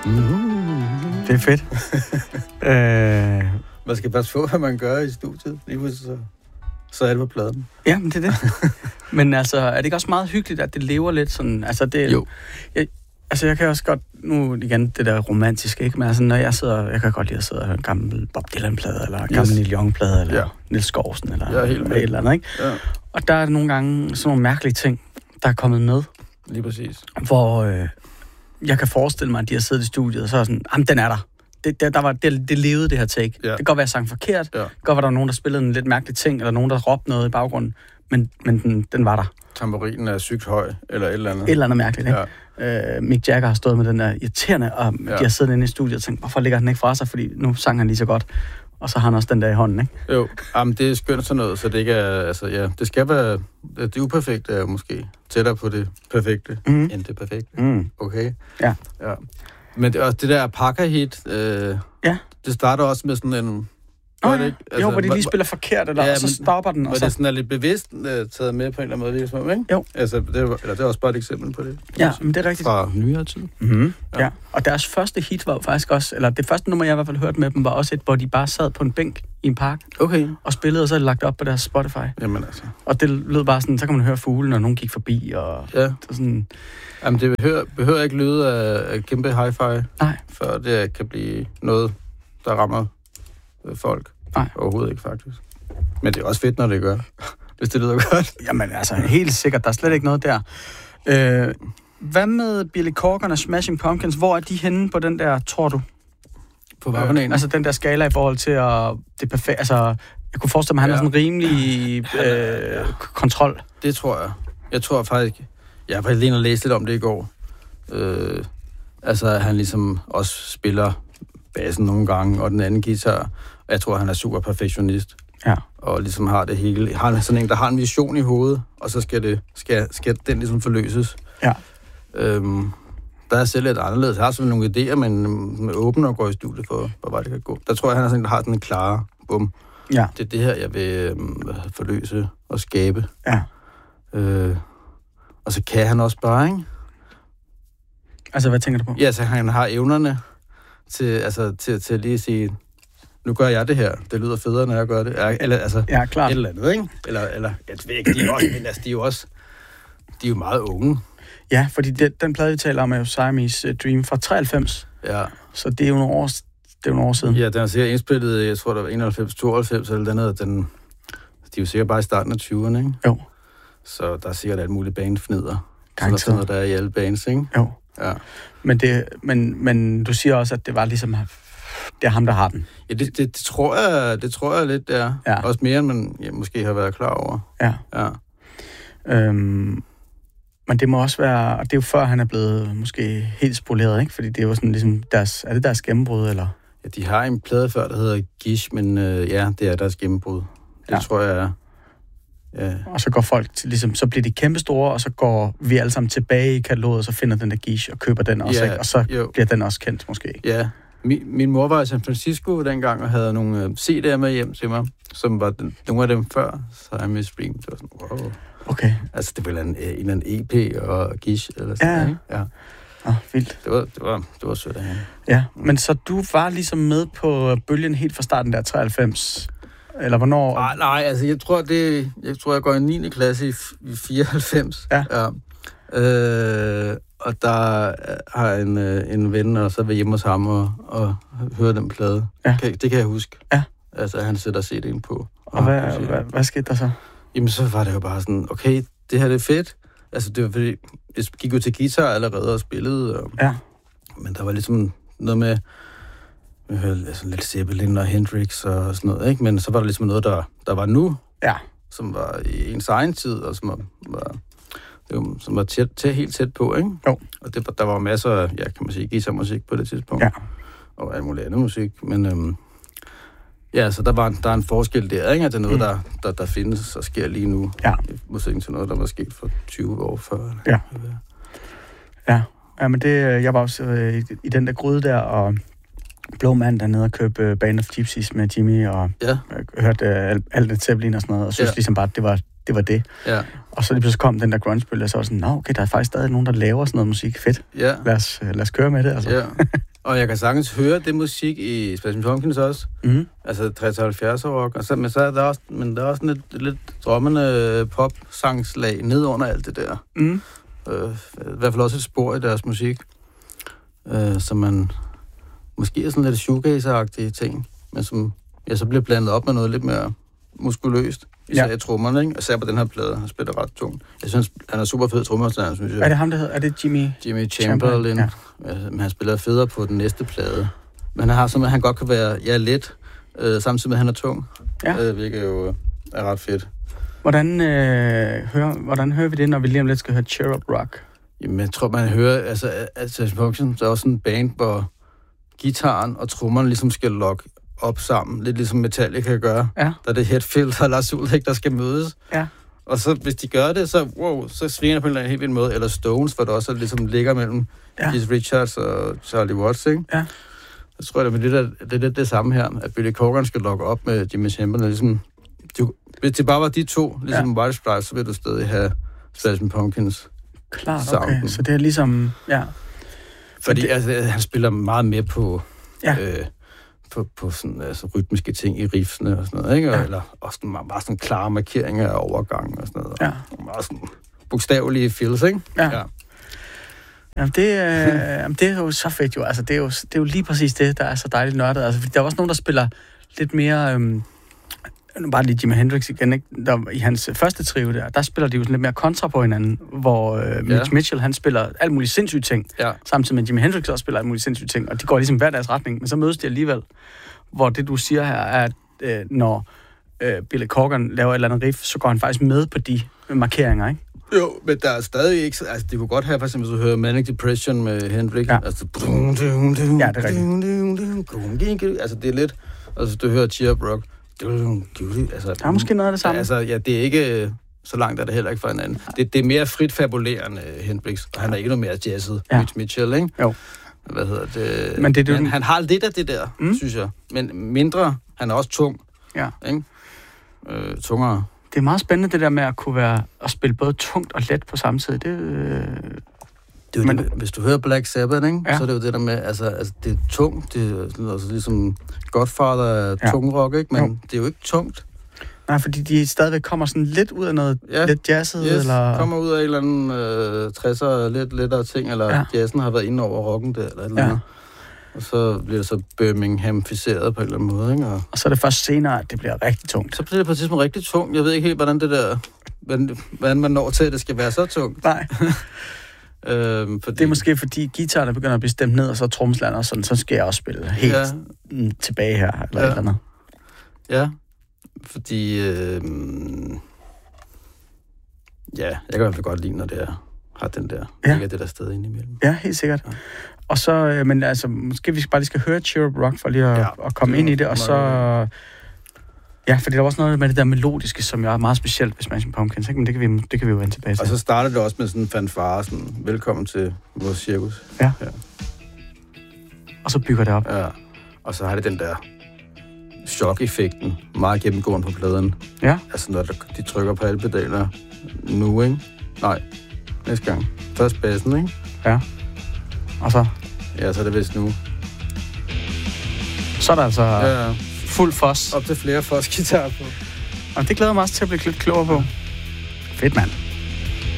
Det er fedt. Man skal passe på, hvad man gør i studiet. Lige pludselig så er det på pladen. Ja, men det er det. Men altså, er det ikke også meget hyggeligt, at det lever lidt sådan? Altså, det, jo. Jeg kan også godt, nu igen, det der romantiske, ikke? Men altså, når jeg kan godt lide at sidde og høre en gammel Bob Dylan-plade, eller en gammel Neil Young-plade, eller Niels Skousen, eller et eller andet, ikke? Ja. Og der er der nogle gange sådan nogle mærkelige ting, der er kommet med. Lige præcis. Hvor jeg kan forestille mig, at de har siddet i studiet, og så er sådan, jamen, den er der. Det levede det her take. Ja. Det kan godt være, jeg sang forkert. Ja. Det kan godt være, der var nogen, der spillede en lidt mærkelig ting, eller nogen, der råbte noget i baggrunden. Men den var der. Tamburinen er sygt høj, eller et eller andet. Et eller andet mærkeligt, ikke? Ja. Mick Jagger har stået med den der irriterende, og de har siddet inde i studiet og tænkt, hvorfor ligger den ikke fra sig? Fordi nu sang han lige så godt. Og så har han også den der i hånden, ikke? Jo, jamen det er skønt sådan noget, så det ikke er, altså ja, det skal være, det uperfekte er måske tættere på det perfekte, end det perfekte. Okay? Ja. Men det der Apaka-hit, det starter også med sådan en... Altså, jo, hvor de lige spiller forkert, og så stopper den. Og det er sådan lidt bevidst taget med på en eller anden måde, ligesom, ikke? Jo. Altså, det er også bare et eksempel på det. Ja, men det er rigtigt. Fra nyere tid. Mm-hmm. Ja, og deres første hit var faktisk også, eller det første nummer, jeg i hvert fald hørte med dem, var også et, hvor de bare sad på en bænk i en park. Okay. Og spillede, og så er det lagt op på deres Spotify. Jamen altså. Og det lød bare sådan, så kan man høre fugle, når nogen gik forbi, og sådan... Jamen, det behøver ikke lyde af kæmpe hi-fi, før det kan blive noget, der rammer folk. Nej. Overhovedet ikke, faktisk. Men det er også fedt, når det gør, hvis det lyder godt. Jamen altså, helt sikkert. Der er slet ikke noget der. Hvad med Billy Corgan og Smashing Pumpkins? Hvor er de henne på den der, tror du? På hvad altså den der skala i forhold til det perfekte. Altså, jeg kunne forestille mig, at han har sådan en rimelig kontrol. Det tror jeg. Jeg tror faktisk... Jeg har faktisk lige læst lidt om det i går. Altså, han ligesom også spiller bassen nogle gange, og den anden guitar. Jeg tror, han er super perfektionist. Ja. Og ligesom har det hele. Han er sådan en, der har en vision i hovedet, og så skal den ligesom forløses. Ja. Der er selv lidt anderledes. Jeg har sådan nogle idéer, men med åbner og går i studiet for, hvor vej det kan gå. Der tror jeg, han er sådan en, der har sådan en klare bum. Ja. Det er det her, jeg vil forløse og skabe. Ja. Og så kan han også bare, ikke? Altså, hvad tænker du på? Ja, så han har evnerne til lige at sige, nu gør jeg det her. Det lyder federe, når jeg gør det. Eller altså, ja, klart. Et eller andet, ikke? Eller jeg ved ikke, de er også, men altså, de er jo meget unge. Ja, fordi den plade, vi taler om, er jo Siamese Dream fra 93. Ja. Så det er jo nogle år siden. Ja, den er sikkert indspillet, jeg tror, der var 91, 92, eller den andet. De er jo sikkert bare i starten af 20'erne, ikke? Jo. Så der er sikkert alt muligt bandfnider. Garanteret. Så der er i alle bands, ikke? Jo. Ja. Men du siger også, at det var ligesom... Det er ham, der har den. Ja, det tror jeg lidt, det er. Ja. Også mere, end man måske har været klar over. Ja. Men det må også være... Og det er jo før, han er blevet måske helt spoleret, ikke? Fordi det er jo sådan ligesom deres... Er det deres gennembrud, eller? Ja, de har en plade før, der hedder Gish, men det er deres gennembrud. Det tror jeg er... Ja. Og så går folk til, ligesom, så bliver de kæmpestore, og så går vi alle sammen tilbage i kataloget, og så finder den der Gish og køber den også, og så bliver den også kendt måske. Ja. Min mor var i San Francisco dengang, og havde nogle CD'er med hjem til mig, som var nogle af dem før, så jeg med Spring. Det var sådan, wow. Okay. Altså, det var en eller anden EP og Gish, eller sådan noget. Ja. Vildt. Det var sødt af hende. Ja, men så du var ligesom med på bølgen helt fra starten der 93, eller hvornår? Nej, altså, jeg tror, jeg går i 9. klasse i 94. Ja. Og der har en ven, og så var hjemme hos ham og høre den plade. Ja. Det kan jeg huske. Ja. Altså, han sætter CD'en på. Og hvad skete der så? Jamen, så var det jo bare sådan, okay, det her det er fedt. Altså, det var fordi, jeg gik jo til guitar allerede og spillede. Men der var ligesom noget med altså, lidt Zeppelin og Hendrix og sådan noget, ikke? Men så var der ligesom noget, der var nu. Ja. Som var i ens egen tid, og som var helt tæt på, ikke? Jo. Og der var masser af, kan man sige, guitarmusik på det tidspunkt. Ja. Og alt muligt andet musik, men så der er en forskel der, ikke? At det er noget, der findes og sker lige nu. Ja. I modsætning til noget, der var sket for 20 år før. Ja. Ja, men jeg var også i den der gryde der, og Blå Mand dernede og købe Band of Gypsies med Jimmy, og hørte alt det Zeppelin og sådan noget, og synes ligesom bare, at det var det. Ja. Og så lige pludselig kom den der grunge-bølge, og så var sådan, okay, der er faktisk stadig nogen, der laver sådan noget musik. Fedt. Ja. Lad os køre med det, altså. Ja. Og jeg kan sagtens høre det musik i Smashing Pumpkins også. Mm. Altså 60-70'er rock. Altså, men der er også lidt drømmende pop-sangslag ned under alt det der. Mm. I hvert fald også et spor i deres musik. Som man måske er sådan lidt shoegaze-agtige ting, men som så bliver blandet op med noget lidt mere muskuløst. Især i trommerne, ikke? Især på den her plade. Han spiller ret tungt. Jeg synes, han er super fed trommer, synes jeg. Er det ham, der hedder? Er det Jimmy Chamberlin? Ja. Men han spiller federe på den næste plade. Men han har simpelthen, han godt kan være let, samtidig med, at han er tung. Ja. Hvilket jo er ret fedt. Hvordan hører vi det, når vi lige om lidt skal høre Cheer Up Rock? Jamen, jeg tror, man hører, altså Pumpkins, der er også sådan en band, hvor gitaren og trommerne ligesom skal lokke op sammen. Lidt ligesom Metallica gør. Ja. Der er det Hetfield og Lars Ulrik, der skal mødes. Ja. Og så, hvis de gør det, så svinger det på en eller anden helt vild måde. Eller Stones, hvor der også ligesom ligger mellem Keith Richards og Charlie Watts, ikke? Ja. Så tror jeg, det er lidt det samme her, at Billy Corgan skal lokke op med Jimmy Chamberlain. Ligesom, hvis det bare var de to, ligesom White Stripes, så vil du stadig have Smashing Pumpkins. Klart, okay. Så det er ligesom, Fordi han spiller meget mere på... Ja. På sådan rytmiske ting i riffsene og sådan noget, ikke? Eller også bare sådan klare markeringer af overgang og sådan noget. Ja. Meget sådan bogstavelige feels, ikke? Ja. Jamen, det er jo så fedt jo. Altså, det er jo lige præcis det, der er så dejligt nørdet. Altså, fordi der er også nogen, der spiller lidt mere... bare lige Jimi Hendrix igen, ikke? Der, i hans første trio der spiller de jo sådan lidt mere kontra på hinanden, hvor Mitch Mitchell, han spiller alt muligt sindssyge ting, samtidig med Jimi Hendrix også spiller alt muligt sindssyge ting, og de går ligesom hver deres retning, men så mødes de alligevel, hvor det du siger her er, at når Billy Corgan laver et eller andet riff, så går han faktisk med på de markeringer, ikke? Jo, men der er stadig ikke... Altså, det kunne godt have, for eksempel, hvis du hører Manic Depression med Hendrix. Ja. Altså, det er rigtigt. Altså, det er lidt... Altså, du hører Cheer Up Rock. Altså, der er måske noget af det samme. Altså, det er ikke... Så langt er det heller ikke for hinanden. Det er mere frit fabulerende Hendrix, og han er ikke noget mere jazzet. Mitch Mitchell, ikke? Jo. Hvad hedder det? Men han har lidt af det der, synes jeg. Men mindre... Han er også tung. Ja. Ikke? Tungere. Det er meget spændende, det der med at kunne være at spille både tungt og let på samme tid. Hvis du hører Black Sabbath, ikke? Så er det jo det der med, altså det er tungt, det er altså ligesom Godfather er tungrock, ikke? Men det er jo ikke tungt. Nej, fordi de stadigvæk kommer sådan lidt ud af noget lidt jazzet, eller... kommer ud af en eller anden 60'er lidt lettere ting, eller jazzen har været inde over rocken der, eller et eller andet. Og så bliver det så Birmingham-ficeret på en eller anden måde, ikke? Og så er det først senere, at det bliver rigtig tungt. Så bliver det på et tidspunkt rigtig tungt. Jeg ved ikke helt, hvordan det der... Hvordan man når til, at det skal være så tungt. Nej. Det er måske, fordi guitarerne begynder at blive stemt ned, og så trommeslagerne og sådan, så skal jeg også spille helt tilbage her, eller et eller andet. Ja, fordi... jeg kan i hvert fald godt lide, når det har den der, ligger det der sted inde imellem. Ja, helt sikkert. Ja. Og så, men altså, måske vi bare lige skal høre Cheer Up Rock, for lige at komme ind i det, og så... Ja, fordi der var også noget med det der melodiske, som jo er meget specielt ved Smashing Pumpkins, ikke? Men det kan vi jo vende tilbage til. Og så starter det også med sådan en fanfare, sådan, velkommen til vores cirkus. Ja. Og så bygger det op. Ja, og så har det den der chok-effekten meget gennemgående på pladen. Ja. Altså, når de trykker på alle pedaler nu, ikke? Nej, næste gang. Først bassen, ikke? Ja. Og så? Ja, så er det vist nu. Så er der altså fuld fos. Op til flere fos-guitar på. Og det glæder mig også til at blive lidt klogere på. Fedt, mand.